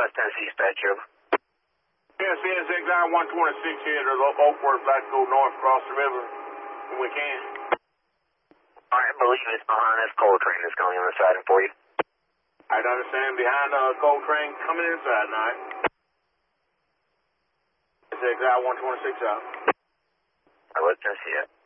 West Tennessee Spectrum. Yeah, CSX I-126 here to Oakworth. Like to go north across the river when we can. I believe it's behind this coal train that's going on the siding for you. I understand. Behind a coal train coming inside now. CSX I-126 out. West Tennessee.